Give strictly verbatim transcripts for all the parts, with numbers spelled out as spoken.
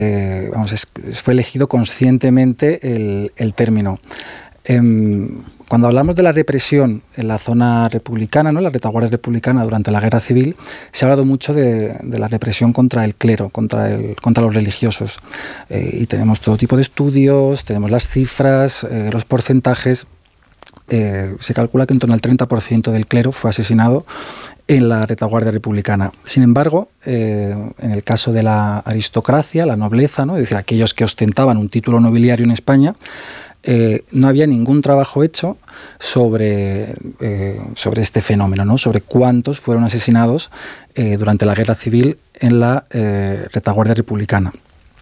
eh, vamos, es, fue elegido conscientemente el, el término. Eh, Cuando hablamos de la represión en la zona republicana, ¿no?, la retaguardia republicana durante la Guerra Civil, se ha hablado mucho de, de la represión contra el clero, contra, el, contra los religiosos. Eh, y tenemos todo tipo de estudios, tenemos las cifras, eh, los porcentajes. Eh, se calcula que en torno al treinta por ciento del clero fue asesinado en la retaguardia republicana. Sin embargo, eh, en el caso de la aristocracia, la nobleza, ¿no?, es decir, aquellos que ostentaban un título nobiliario en España, Eh, no había ningún trabajo hecho sobre, eh, sobre este fenómeno, ¿no?, sobre cuántos fueron asesinados eh, durante la Guerra Civil en la eh, retaguardia republicana.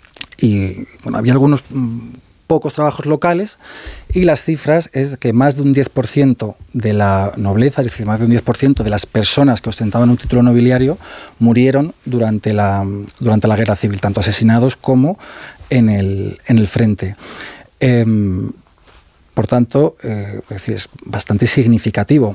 Y bueno, había algunos mmm, pocos trabajos locales, y las cifras es que más de un diez por ciento de la nobleza, es decir, más de un diez por ciento de las personas que ostentaban un título nobiliario murieron durante la, durante la Guerra Civil, tanto asesinados como en el, en el frente. Eh, por tanto, eh, es decir, es bastante significativo.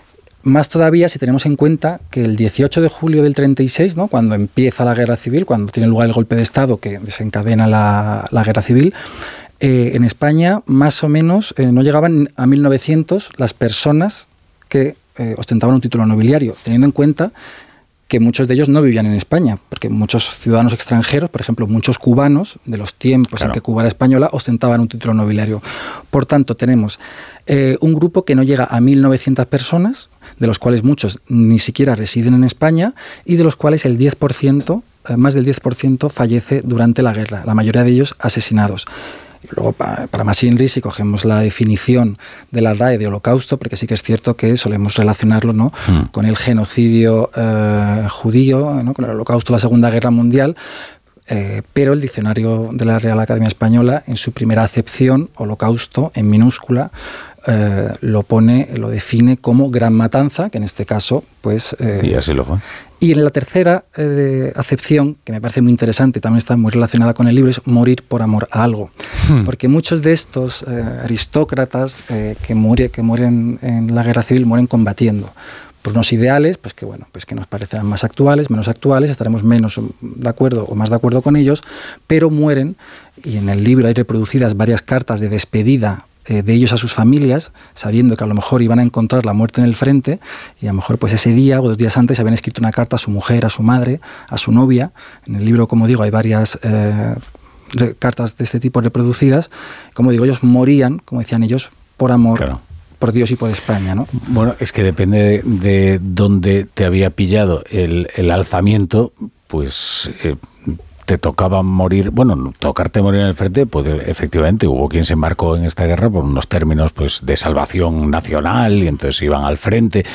Más todavía si tenemos en cuenta que el dieciocho de julio del treinta y seis, ¿no?, cuando empieza la Guerra Civil, cuando tiene lugar el golpe de Estado que desencadena la, la Guerra Civil, eh, en España más o menos eh, no llegaban a mil novecientos las personas que eh, ostentaban un título nobiliario, teniendo en cuenta que muchos de ellos no vivían en España, porque muchos ciudadanos extranjeros, por ejemplo, muchos cubanos de los tiempos claro. en que Cuba era española, ostentaban un título nobiliario. Por tanto, tenemos eh, un grupo que no llega a mil novecientas personas, de los cuales muchos ni siquiera residen en España, y de los cuales el diez por ciento, eh, más del diez por ciento fallece durante la guerra, la mayoría de ellos asesinados. Y luego, para, para más inri, si cogemos la definición de la R A E de holocausto, porque sí que es cierto que solemos relacionarlo, ¿no?, mm. con el genocidio eh, judío, ¿no?, con el holocausto de la Segunda Guerra Mundial, eh, pero el diccionario de la Real Academia Española, en su primera acepción, holocausto, en minúscula, eh, lo pone, lo define como gran matanza, que en este caso, pues... Eh, y así lo fue. Y en la tercera eh, acepción, que me parece muy interesante y también está muy relacionada con el libro, es morir por amor a algo. Hmm. Porque muchos de estos eh, aristócratas eh, que, muere, que mueren en la Guerra Civil mueren combatiendo por unos ideales pues que, bueno, pues que nos parecerán más actuales, menos actuales, estaremos menos de acuerdo o más de acuerdo con ellos, pero mueren, y en el libro hay reproducidas varias cartas de despedida de ellos a sus familias, sabiendo que a lo mejor iban a encontrar la muerte en el frente, y a lo mejor pues ese día o dos días antes habían escrito una carta a su mujer, a su madre, a su novia. En el libro, como digo, hay varias eh, cartas de este tipo reproducidas. Como digo, ellos morían, como decían ellos, por amor, claro, por Dios y por España, ¿no? Bueno, es que depende de, de dónde te había pillado el, el alzamiento, pues... Eh, te tocaba morir, bueno, tocarte morir en el frente, pues efectivamente hubo quien se embarcó en esta guerra por unos términos pues de salvación nacional y entonces iban al frente,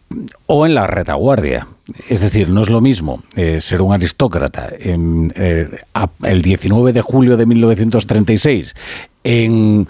o en la retaguardia. Es decir, no es lo mismo eh, ser un aristócrata en, eh, a, el diecinueve de julio de mil novecientos treinta y seis en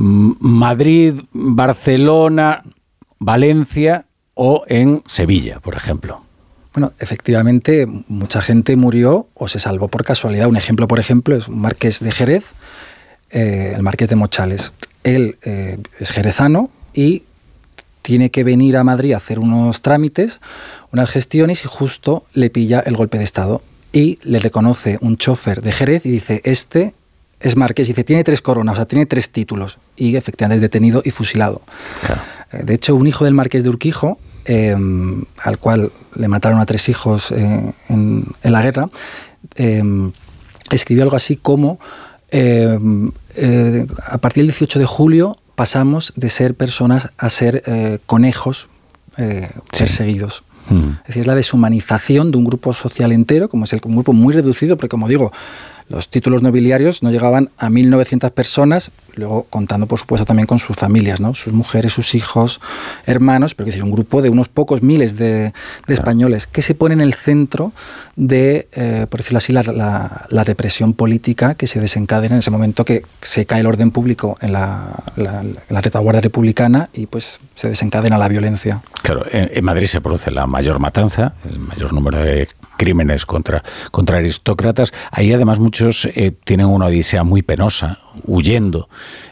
Madrid, Barcelona, Valencia o en Sevilla, por ejemplo. Bueno, efectivamente, mucha gente murió o se salvó por casualidad. Un ejemplo, por ejemplo, es un marqués de Jerez, eh, el marqués de Mochales. Él eh, es jerezano y tiene que venir a Madrid a hacer unos trámites, unas gestiones, y justo le pilla el golpe de Estado. Y le reconoce un chofer de Jerez y dice, este es marqués. Y dice, tiene tres coronas, o sea, tiene tres títulos. Y efectivamente es detenido y fusilado. Claro. De hecho, un hijo del marqués de Urquijo, Eh, al cual le mataron a tres hijos eh, en, en la guerra, eh, escribió algo así como eh, eh, a partir del dieciocho de julio pasamos de ser personas a ser eh, conejos eh, sí. perseguidos. Mm. Es decir, es la deshumanización de un grupo social entero, como es el un grupo muy reducido, porque como digo, los títulos nobiliarios no llegaban a mil novecientas personas, luego contando, por supuesto, también con sus familias, ¿no? Sus mujeres, sus hijos, hermanos, pero es decir, un grupo de unos pocos miles de, de españoles que se pone en el centro de, eh, por decirlo así, la, la, la represión política que se desencadena en ese momento que se cae el orden público en la, la, en la retaguardia republicana y pues se desencadena la violencia. Claro, en, en Madrid se produce la mayor matanza, el mayor número de crímenes contra, contra aristócratas. Ahí además muchos eh, tienen una odisea muy penosa, huyendo.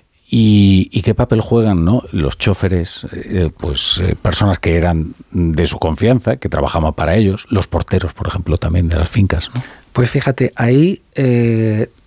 ¿Y, y qué papel juegan, ¿no?, los choferes, eh, pues eh, personas que eran de su confianza, que trabajaban para ellos, los porteros, por ejemplo, también de las fincas, ¿no? Pues fíjate, ahí eh,